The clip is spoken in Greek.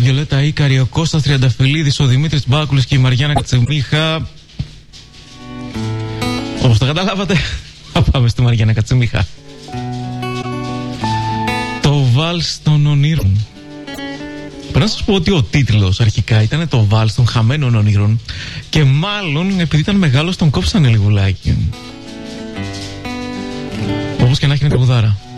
Βιολέτα Ίκαρη, ο Κώστας Τριανταφυλλίδης, ο Δημήτρης Μπάκουλης και η Μαριάννα Κατσεμίχα. Όπως το καταλάβατε, θα πάμε στη Μαριάννα Κατσεμίχα. Το Βάλς των Ονείρων. Πρέπει να σας πω ότι ο τίτλος αρχικά ήταν το Βάλς των Χαμένων Ονείρων και μάλλον επειδή ήταν μεγάλος τον κόψανε λιγουλάκι. Όπως και να έχει, είναι τραγουδάρα.